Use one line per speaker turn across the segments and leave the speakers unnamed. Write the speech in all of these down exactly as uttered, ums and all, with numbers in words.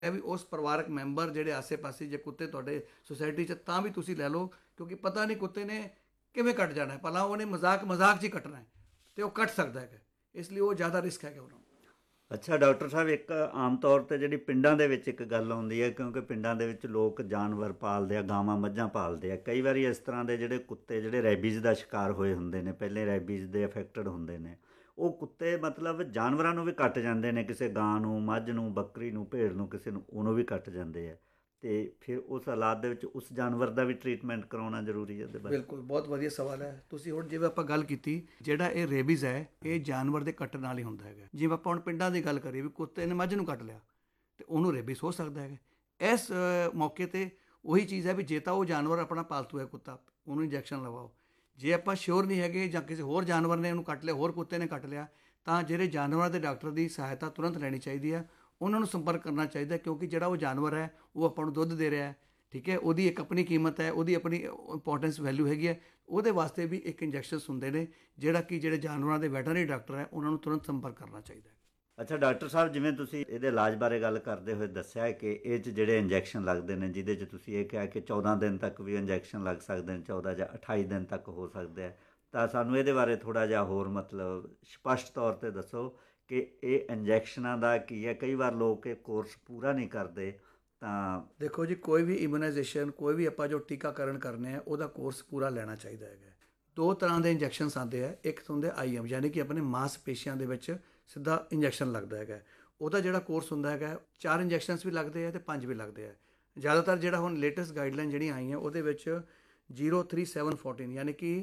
है भी उस परिवारक मैंबर ਜਿਹੜੇ ਆਸੇ ਪਾਸੇ ਜੇ ਕੁੱਤੇ ਤੁਹਾਡੇ ਸੁਸਾਇਟੀ 'ਚ ਤਾਂ ਵੀ ਤੁਸੀਂ ਲੈ ਲਓ, ਕਿਉਂਕਿ ਪਤਾ ਨਹੀਂ ਕੁੱਤੇ ਨੇ ਕਿਵੇਂ ਕੱਟ ਜਾਣਾ ਹੈ। ਭਲਾ ਉਹਨੇ ਮਜ਼ਾਕ ਮਜ਼ਾਕ 'ਚ ਹੀ ਕੱਟਣਾ ਹੈ ਅਤੇ ਉਹ ਕੱਟ ਸਕਦਾ ਹੈਗਾ, ਇਸ ਲਈ ਉਹ ਜ਼ਿਆਦਾ ਰਿਸਕ ਹੈਗਾ ਉਹਨਾਂ ਨੂੰ।
ਅੱਛਾ ਡਾਕਟਰ ਸਾਹਿਬ, ਇੱਕ ਆਮ ਤੌਰ 'ਤੇ ਜਿਹੜੀ ਪਿੰਡਾਂ ਦੇ ਵਿੱਚ ਇੱਕ ਗੱਲ ਆਉਂਦੀ ਹੈ, ਕਿਉਂਕਿ ਪਿੰਡਾਂ ਦੇ ਵਿੱਚ ਲੋਕ ਜਾਨਵਰ ਪਾਲਦੇ ਆ, ਗਾਵਾਂ ਮੱਝਾਂ ਪਾਲਦੇ ਆ, ਕਈ ਵਾਰੀ ਇਸ ਤਰ੍ਹਾਂ ਦੇ ਜਿਹੜੇ ਕੁੱਤੇ ਜਿਹੜੇ ਰੈਬੀਜ਼ ਦਾ ਸ਼ਿਕਾਰ ਹੋਏ ਹੁੰਦੇ ਨੇ, ਪਹਿਲੇ ਰੈਬੀਜ਼ ਦੇ ਅਫੈਕਟਡ ਹੁੰਦੇ ਨੇ, ਉਹ ਕੁੱਤੇ ਮਤਲਬ ਜਾਨਵਰਾਂ ਨੂੰ ਵੀ ਕੱਟ ਜਾਂਦੇ ਨੇ, ਕਿਸੇ ਗਾਂ ਨੂੰ, ਮੱਝ ਨੂੰ, ਬੱਕਰੀ ਨੂੰ, ਭੇਡ ਨੂੰ, ਕਿਸੇ ਨੂੰ, ਉਹਨੂੰ ਵੀ ਕੱਟ ਜਾਂਦੇ ਆ। ਅਤੇ ਫਿਰ ਉਸ ਹਾਲਾਤ ਦੇ ਵਿੱਚ ਉਸ ਜਾਨਵਰ ਦਾ ਵੀ ਟਰੀਟਮੈਂਟ ਕਰਾਉਣਾ ਜ਼ਰੂਰੀ ਹੈ ਉਹਦੇ ਬਾਰੇ?
ਬਿਲਕੁਲ, ਬਹੁਤ ਵਧੀਆ ਸਵਾਲ ਹੈ। ਤੁਸੀਂ ਹੁਣ ਜਿਵੇਂ ਆਪਾਂ ਗੱਲ ਕੀਤੀ, ਜਿਹੜਾ ਇਹ ਰੇਬੀਜ਼ ਹੈ ਇਹ ਜਾਨਵਰ ਦੇ ਕੱਟਣ ਨਾਲ ਹੀ ਹੁੰਦਾ ਹੈਗਾ। ਜਿਵੇਂ ਆਪਾਂ ਹੁਣ ਪਿੰਡਾਂ ਦੀ ਗੱਲ ਕਰੀਏ ਵੀ ਕੁੱਤੇ ਨੇ ਮੱਝ ਨੂੰ ਕੱਟ ਲਿਆ ਅਤੇ ਉਹਨੂੰ ਰੇਬੀਜ਼ ਹੋ ਸਕਦਾ ਹੈਗਾ। ਇਸ ਮੌਕੇ 'ਤੇ ਉਹੀ ਚੀਜ਼ ਹੈ ਵੀ ਜੇ ਤਾਂ ਉਹ ਜਾਨਵਰ ਆਪਣਾ ਪਾਲਤੂ ਹੈ ਕੁੱਤਾ, ਉਹਨੂੰ ਇੰਜੈਕਸ਼ਨ ਲਵਾਓ। ਜੇ ਆਪਾਂ ਸ਼ੋਰ ਨਹੀਂ ਹੈਗੇ ਜਾਂ ਕਿਸੇ ਹੋਰ ਜਾਨਵਰ ਨੇ ਉਹਨੂੰ ਕੱਟ ਲਿਆ, ਹੋਰ ਕੁੱਤੇ ਨੇ ਕੱਟ ਲਿਆ, ਤਾਂ ਜਿਹੜੇ ਜਾਨਵਰਾਂ ਦੇ ਡਾਕਟਰ ਦੀ ਸਹਾਇਤਾ ਤੁਰੰਤ ਲੈਣੀ ਚਾਹੀਦੀ ਹੈ, ਉਹਨਾਂ ਨੂੰ ਸੰਪਰਕ ਕਰਨਾ ਚਾਹੀਦਾ, ਕਿਉਂਕਿ ਜਿਹੜਾ ਉਹ ਜਾਨਵਰ ਹੈ ਉਹ ਆਪਾਂ ਨੂੰ ਦੁੱਧ ਦੇ ਰਿਹਾ ਹੈ, ਠੀਕ ਹੈ, ਉਹਦੀ ਇੱਕ ਆਪਣੀ ਕੀਮਤ ਹੈ, ਉਹਦੀ ਆਪਣੀ ਇੰਪੋਰਟੈਂਸ ਵੈਲਿਊ ਹੈਗੀ ਹੈ। ਉਹਦੇ ਵਾਸਤੇ ਵੀ ਇੱਕ ਇੰਜੈਕਸ਼ਨਸ ਹੁੰਦੇ ਨੇ ਜਿਹੜਾ ਕਿ ਜਿਹੜੇ ਜਾਨਵਰਾਂ ਦੇ ਵੈਟਰਨਰੀ ਡਾਕਟਰ ਹੈ ਉਹਨਾਂ ਨੂੰ ਤੁਰੰਤ ਸੰਪਰਕ ਕਰਨਾ ਚਾਹੀਦਾ ਹੈ।
ਅੱਛਾ ਡਾਕਟਰ ਸਾਹਿਬ, ਜਿਵੇਂ ਤੁਸੀਂ ਇਹਦੇ ਇਲਾਜ ਬਾਰੇ ਗੱਲ ਕਰਦੇ ਹੋਏ ਦੱਸਿਆ ਹੈ ਕਿ ਇਹ 'ਚ ਜਿਹੜੇ ਇੰਜੈਕਸ਼ਨ ਲੱਗਦੇ ਨੇ, ਜਿਹਦੇ 'ਚ ਤੁਸੀਂ ਇਹ ਕਿਹਾ ਕਿ ਚੌਦਾਂ ਦਿਨ ਤੱਕ ਵੀ ਇੰਜੈਕਸ਼ਨ ਲੱਗ ਸਕਦੇ ਨੇ, ਚੌਦਾਂ ਜਾਂ ਅਠਾਈ ਦਿਨ ਤੱਕ ਹੋ ਸਕਦੇ ਆ, ਤਾਂ ਸਾਨੂੰ ਇਹਦੇ ਬਾਰੇ ਥੋੜ੍ਹਾ ਜਿਹਾ ਹੋਰ ਮਤਲਬ ਸਪਸ਼ਟ ਤੌਰ 'ਤੇ ਦੱਸੋ ਕਿ ਇਹ ਇੰਜੈਕਸ਼ਨਾਂ ਦਾ ਕੀ ਹੈ। ਕਈ ਵਾਰ ਲੋਕ ਇਹ ਕੋਰਸ ਪੂਰਾ ਨਹੀਂ ਕਰਦੇ। ਤਾਂ ਦੇਖੋ
ਜੀ, ਕੋਈ ਵੀ ਇਮਿਊਨਾਈਜੇਸ਼ਨ, ਕੋਈ ਵੀ ਆਪਾਂ ਜੋ ਟੀਕਾਕਰਨ ਕਰਨੇ ਆ, ਉਹਦਾ ਕੋਰਸ ਪੂਰਾ ਲੈਣਾ ਚਾਹੀਦਾ ਹੈਗਾ। ਦੋ ਤਰ੍ਹਾਂ ਦੇ ਇੰਜੈਕਸ਼ਨਸ ਆਉਂਦੇ ਆ, ਇੱਕ ਹੁੰਦੇ ਆਈ ਐਮ, ਯਾਨੀ ਕਿ ਆਪਣੇ ਮਾਸਪੇਸ਼ੀਆਂ ਦੇ ਵਿੱਚ ਸਿੱਧਾ ਇੰਜੈਕਸ਼ਨ ਲੱਗਦਾ ਹੈਗਾ। ਉਹਦਾ ਜਿਹੜਾ ਕੋਰਸ ਹੁੰਦਾ ਹੈਗਾ, ਚਾਰ ਇੰਜੈਕਸ਼ਨਸ ਵੀ ਲੱਗਦੇ ਆ ਅਤੇ ਪੰਜ ਵੀ ਲੱਗਦੇ ਆ। ਜ਼ਿਆਦਾਤਰ ਜਿਹੜਾ ਹੁਣ ਲੇਟੈਸਟ ਗਾਈਡਲਾਈਨ ਜਿਹੜੀਆਂ ਆਈਆਂ ਉਹਦੇ ਵਿੱਚ ਜ਼ੀਰੋ ਥ੍ਰੀ ਸੈਵਨ ਫੋਰਟੀਨ ਯਾਨੀ ਕਿ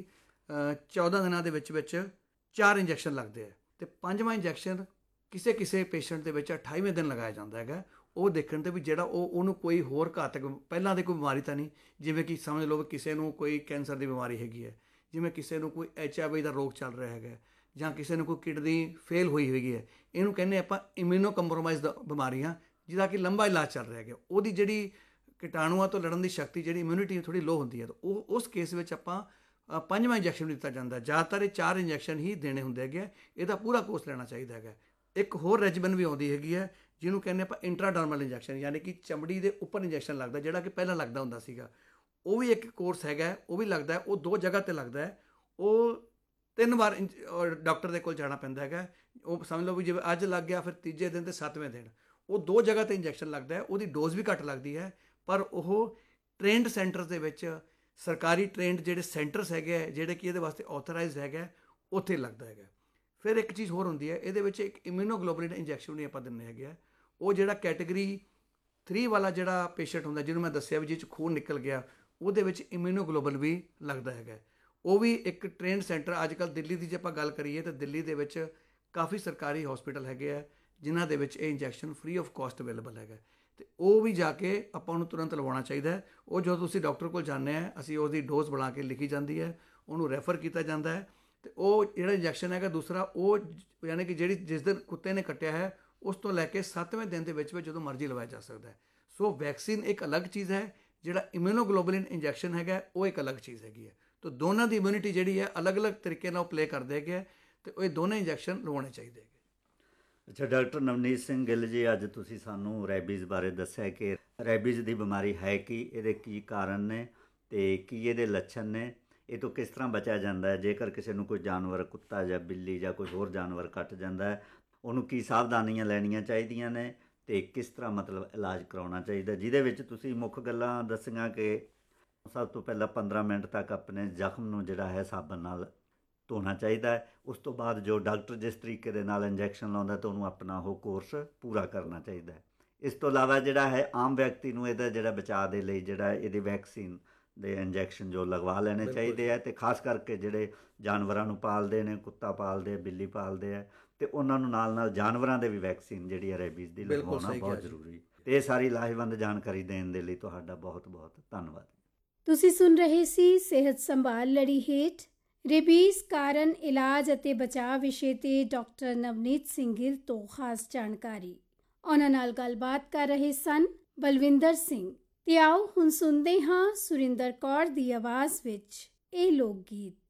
ਚੌਦਾਂ ਦਿਨਾਂ ਦੇ ਵਿੱਚ ਵਿੱਚ ਚਾਰ ਇੰਜੈਕਸ਼ਨ ਲੱਗਦੇ ਆ, ਅਤੇ ਪੰਜਵਾਂ ਇੰਜੈਕਸ਼ਨ ਕਿਸੇ ਕਿਸੇ ਪੇਸ਼ੈਂਟ ਦੇ ਵਿੱਚ ਅਠਾਈਵੇਂ ਦਿਨ ਲਗਾਇਆ ਜਾਂਦਾ ਹੈਗਾ। ਉਹ ਦੇਖਣ 'ਤੇ ਵੀ ਜਿਹੜਾ ਉਹ ਉਹਨੂੰ ਕੋਈ ਹੋਰ ਘਾਤਕ ਪਹਿਲਾਂ ਦੀ ਕੋਈ ਬਿਮਾਰੀ ਤਾਂ ਨਹੀਂ, ਜਿਵੇਂ ਕਿ ਸਮਝ ਲਓ ਕਿਸੇ ਨੂੰ ਕੋਈ ਕੈਂਸਰ ਦੀ ਬਿਮਾਰੀ ਹੈਗੀ ਹੈ, ਜਿਵੇਂ ਕਿਸੇ ਨੂੰ ਕੋਈ ਐਚ ਆਈ ਵੀ ਦਾ ਰੋਗ ਚੱਲ ਰਿਹਾ ਹੈਗਾ, ਜਾਂ ਕਿਸੇ ਨੂੰ ਕੋਈ ਕਿਡਨੀ ਫੇਲ ਹੋਈ ਹੋਈ ਹੈ। ਇਹਨੂੰ ਕਹਿੰਦੇ ਆਪਾਂ ਇਮਿਊਨੋ ਕੰਪਰੋਮਾਈਜ਼ ਦਾ ਬਿਮਾਰੀਆਂ, ਜਿਹਦਾ ਕਿ ਲੰਬਾ ਇਲਾਜ ਚੱਲ ਰਿਹਾ ਹੈਗਾ। ਉਹਦੀ ਜਿਹੜੀ ਕੀਟਾਣੂਆਂ ਤੋਂ ਲੜਨ ਦੀ ਸ਼ਕਤੀ, ਜਿਹੜੀ ਇਮਿਊਨਿਟੀ ਥੋੜ੍ਹੀ ਲੋ ਹੁੰਦੀ ਹੈ, ਤਾਂ ਉਹ ਉਸ ਕੇਸ ਵਿੱਚ ਆਪਾਂ ਪੰਜਵਾਂ ਇੰਜੈਕਸ਼ਨ ਦਿੱਤਾ ਜਾਂਦਾ। ਜ਼ਿਆਦਾਤਰ ਇਹ ਚਾਰ ਇੰਜੈਕਸ਼ਨ ਹੀ ਦੇਣੇ ਹੁੰਦੇ ਹੈਗੇ। ਇਹਦਾ ਪੂਰਾ ਕੋਰਸ ਲੈਣਾ ਚਾਹੀਦਾ ਹੈਗਾ। ਇੱਕ ਹੋਰ ਰੈਜੀਮਨ ਵੀ ਆਉਂਦੀ ਹੈਗੀ ਹੈ, ਜਿਹਨੂੰ ਕਹਿੰਦੇ ਆਪਾਂ ਇੰਟਰਾਡਰਮਲ ਇੰਜੈਕਸ਼ਨ, ਯਾਨੀ ਕਿ ਚਮੜੀ ਦੇ ਉੱਪਰ ਇੰਜੈਕਸ਼ਨ ਲੱਗਦਾ, ਜਿਹੜਾ ਕਿ ਪਹਿਲਾਂ ਲੱਗਦਾ ਹੁੰਦਾ ਸੀਗਾ। ਉਹ ਵੀ ਇੱਕ ਕੋਰਸ ਹੈਗਾ, ਉਹ ਵੀ ਲੱਗਦਾ। ਉਹ ਦੋ ਜਗ੍ਹਾ 'ਤੇ ਲੱਗਦਾ ਹੈ। ਉਹ ਤਿੰਨ ਵਾਰ ਡਾਕਟਰ ਦੇ ਕੋਲ ਜਾਣਾ ਪੈਂਦਾ ਹੈਗਾ। ਉਹ ਸਮਝ ਲਓ ਵੀ ਜਿਵੇਂ ਅੱਜ ਲੱਗ ਗਿਆ, ਫਿਰ ਤੀਜੇ ਦਿਨ ਅਤੇ ਸੱਤਵੇਂ ਦਿਨ ਉਹ ਦੋ ਜਗ੍ਹਾ 'ਤੇ ਇੰਜੈਕਸ਼ਨ ਲੱਗਦਾ ਹੈ। ਉਹਦੀ ਡੋਜ਼ ਵੀ ਘੱਟ ਲੱਗਦੀ ਹੈ, ਪਰ ਉਹ ਟ੍ਰੇਨਡ ਸੈਂਟਰਸ ਦੇ ਵਿੱਚ, ਸਰਕਾਰੀ ਟ੍ਰੇਨਡ ਜਿਹੜੇ ਸੈਂਟਰਸ ਹੈਗੇ ਹੈ, ਜਿਹੜੇ ਕਿ ਇਹਦੇ ਵਾਸਤੇ ਆਥੋਰਾਈਜ਼ਡ ਹੈਗਾ, ਉੱਥੇ ਲੱਗਦਾ ਹੈਗਾ। ਫਿਰ ਇੱਕ ਚੀਜ਼ ਹੋਰ ਹੁੰਦੀ ਹੈ, ਇਹਦੇ ਵਿੱਚ ਇੱਕ ਇਮਿਊਨੋਗਲੋਬੁਲਿਨ ਇੰਜੈਕਸ਼ਨ ਨਹੀਂ ਆਪਾਂ ਦਿੰਦੇ ਹੈਗੇ ਆ। ਉਹ ਜਿਹੜਾ ਕੈਟੇਗਰੀ ਥ੍ਰੀ ਵਾਲਾ ਜਿਹੜਾ ਪੇਸ਼ੈਂਟ ਹੁੰਦਾ, ਜਿਹਨੂੰ ਮੈਂ ਦੱਸਿਆ ਵੀ ਜਿਹ 'ਚ ਖੂਨ ਨਿਕਲ ਗਿਆ, ਉਹਦੇ ਵਿੱਚ ਇਮਿਊਨੋਗਲੋਬਲ ਵੀ ਲੱਗਦਾ ਹੈਗਾ। ਉਹ ਵੀ ਇੱਕ ਟ੍ਰੇਨਡ ਸੈਂਟਰ, ਅੱਜ ਕੱਲ੍ਹ ਦਿੱਲੀ ਦੀ ਜੇ ਆਪਾਂ ਗੱਲ ਕਰੀਏ ਤਾਂ ਦਿੱਲੀ ਦੇ ਵਿੱਚ ਕਾਫੀ ਸਰਕਾਰੀ ਹਸਪੀਟਲ ਹੈਗੇ ਆ, ਜਿਨ੍ਹਾਂ ਦੇ ਵਿੱਚ ਇਹ injection free of cost available ਹੈਗਾ, ਅਤੇ ਉਹ ਵੀ ਜਾ ਕੇ ਆਪਾਂ ਉਹਨੂੰ ਤੁਰੰਤ ਲਵਾਉਣਾ ਚਾਹੀਦਾ ਹੈ। ਉਹ ਜਦੋਂ ਤੁਸੀਂ ਡਾਕਟਰ ਕੋਲ ਜਾਂਦੇ ਆ, ਅਸੀਂ ਉਹਦੀ ਡੋਜ਼ ਬਣਾ ਕੇ ਲਿਖੀ ਜਾਂਦੀ ਹੈ, ਉਹਨੂੰ ਰੈਫਰ ਕੀਤਾ ਜਾਂਦਾ ਹੈ, ਅਤੇ ਉਹ ਜਿਹੜਾ ਇੰਜੈਕਸ਼ਨ ਹੈਗਾ ਦੂਸਰਾ, ਉਹ ਯਾਨੀ ਕਿ ਜਿਹੜੀ ਜਿਸ ਦਿਨ ਕੁੱਤੇ ਨੇ ਕੱਟਿਆ ਹੈ ਉਸ ਤੋਂ ਲੈ ਕੇ ਸੱਤਵੇਂ ਦਿਨ ਦੇ ਵਿੱਚ ਵਿੱਚ ਜਦੋਂ ਮਰਜ਼ੀ ਲਵਾਇਆ ਜਾ ਸਕਦਾ ਹੈ। ਸੋ ਵੈਕਸੀਨ ਇੱਕ ਅਲੱਗ ਚੀਜ਼ ਹੈ, ਜਿਹੜਾ ਇਮਿਊਨੋਗਲੋਬੁਲਿਨ ਇੰਜੈਕਸ਼ਨ ਹੈਗਾ ਉਹ ਇੱਕ ਅਲੱਗ ਚੀਜ਼ ਹੈਗੀ ਹੈ। ਤਾਂ ਦੋਨਾਂ ਦੀ ਇਮਿਊਨਿਟੀ ਜਿਹੜੀ ਹੈ ਅਲੱਗ-ਅਲੱਗ ਤਰੀਕੇ ਨਾਲ ਉਹ ਪਲੇ ਕਰਦੇ ਹੈਗੇ ਹੈ, ਅਤੇ ਇਹ ਦੋਨੇ ਇੰਜੈਕਸ਼ਨ ਲਵਾਉਣੇ ਚਾਹੀਦੇ ਹੈਗੇ।
ਅੱਛਾ ਡਾਕਟਰ ਨਵਨੀਤ ਸਿੰਘ ਗਿੱਲ ਜੀ, ਅੱਜ ਤੁਸੀਂ ਸਾਨੂੰ ਰੈਬੀਜ਼ ਬਾਰੇ ਦੱਸਿਆ ਕਿ ਰੈਬੀਜ਼ ਦੀ ਬਿਮਾਰੀ ਹੈ ਕੀ, ਇਹਦੇ ਕੀ ਕਾਰਨ ਨੇ ਅਤੇ ਕੀ ਇਹਦੇ ਲੱਛਣ ਨੇ, ਇਹ ਤੋਂ ਕਿਸ ਤਰ੍ਹਾਂ ਬਚਿਆ ਜਾਂਦਾ ਹੈ। ਜੇਕਰ ਕਿਸੇ ਨੂੰ ਕੋਈ ਜਾਨਵਰ, ਕੁੱਤਾ ਜਾਂ ਬਿੱਲੀ ਜਾਂ ਕੋਈ ਹੋਰ ਜਾਨਵਰ ਕੱਟ ਜਾਂਦਾ ਹੈ, ਉਹਨੂੰ ਕੀ ਸਾਵਧਾਨੀਆਂ ਲੈਣੀਆਂ ਚਾਹੀਦੀਆਂ ਨੇ ਅਤੇ ਕਿਸ ਤਰ੍ਹਾਂ ਮਤਲਬ ਇਲਾਜ ਕਰਾਉਣਾ ਚਾਹੀਦਾ, ਜਿਹਦੇ ਵਿੱਚ ਤੁਸੀਂ ਮੁੱਖ ਗੱਲਾਂ ਦੱਸੀਆਂ ਕਿ ਸਭ ਤੋਂ ਪਹਿਲਾਂ ਪੰਦਰਾਂ ਮਿੰਟ ਤੱਕ ਆਪਣੇ ਜ਼ਖਮ ਨੂੰ ਜਿਹੜਾ ਹੈ ਸਾਬਣ ਨਾਲ ਧੋਣਾ ਚਾਹੀਦਾ ਹੈ। ਉਸ ਤੋਂ ਬਾਅਦ ਜੋ ਡਾਕਟਰ ਜਿਸ ਤਰੀਕੇ ਦੇ ਨਾਲ ਇੰਜੈਕਸ਼ਨ ਲਾਉਂਦਾ ਤਾਂ ਉਹਨੂੰ ਆਪਣਾ ਉਹ ਕੋਰਸ ਪੂਰਾ ਕਰਨਾ ਚਾਹੀਦਾ ਹੈ। ਇਸ ਤੋਂ ਇਲਾਵਾ ਜਿਹੜਾ ਹੈ ਆਮ ਵਿਅਕਤੀ ਨੂੰ ਇਹਦਾ ਜਿਹੜਾ ਬਚਾਅ ਦੇ ਲਈ ਜਿਹੜਾ ਇਹਦੀ ਵੈਕਸੀਨ ਦੇ ਇੰਜੈਕਸ਼ਨ ਜੋ ਲਗਵਾ ਲੈਣੇ ਚਾਹੀਦੇ ਹੈ, ਅਤੇ ਖਾਸ ਕਰਕੇ ਜਿਹੜੇ ਜਾਨਵਰਾਂ ਨੂੰ ਪਾਲਦੇ ਨੇ, ਕੁੱਤਾ ਪਾਲਦੇ, ਬਿੱਲੀ ਪਾਲਦੇ ਹੈ, ਅਤੇ ਉਹਨਾਂ ਨੂੰ ਨਾਲ ਨਾਲ ਜਾਨਵਰਾਂ ਦੇ ਵੀ ਵੈਕਸੀਨ ਜਿਹੜੀ ਹੈ ਰੈਬੀਜ਼ ਦੀ ਲਗਵਾਉਣਾ ਬਹੁਤ ਜ਼ਰੂਰੀ। ਅਤੇ ਇਹ ਸਾਰੀ ਲਾਹੇਵੰਦ ਜਾਣਕਾਰੀ ਦੇਣ ਦੇ ਲਈ ਤੁਹਾਡਾ ਬਹੁਤ ਬਹੁਤ ਧੰਨਵਾਦ।
ਤੁਸੀਂ ਸੁਣ ਰਹੇ ਸੀ ਸਿਹਤ ਸੰਭਾਲ ਲੜੀ ਹੇਠ ਰੇਬੀਜ਼ ਕਾਰਨ ਇਲਾਜ ਅਤੇ ਬਚਾਅ ਵਿਸ਼ੇ 'ਤੇ ਡਾਕਟਰ ਨਵਨੀਤ ਸਿੰਘ ਗਿੱਲ ਤੋਂ ਖਾਸ ਜਾਣਕਾਰੀ। ਉਹਨਾਂ ਨਾਲ ਗੱਲਬਾਤ ਕਰ ਰਹੇ ਸਨ ਬਲਵਿੰਦਰ ਸਿੰਘ। ਤੇ ਆਓ ਹੁਣ ਸੁਣਦੇ ਹਾਂ ਸੁਰਿੰਦਰ ਕੌਰ ਦੀ ਆਵਾਜ਼ ਵਿੱਚ ਇਹ ਲੋਕ ਗੀਤ।